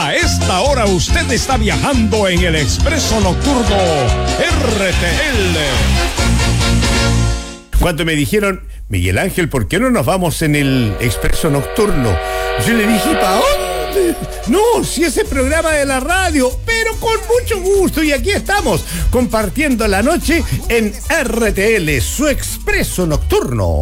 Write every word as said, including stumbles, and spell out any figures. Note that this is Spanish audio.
A esta hora usted está viajando en el Expreso Nocturno R T L. Cuando me dijeron, Miguel Ángel, ¿por qué no nos vamos en el Expreso Nocturno? Yo le dije, ¿para dónde? No, si ese programa de la radio, pero con mucho gusto. Y aquí estamos, compartiendo la noche en R T L, su Expreso Nocturno.